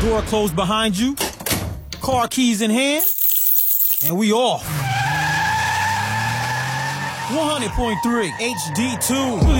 Door closed behind you. Car keys in hand. And we off. 100.3 HD2. Really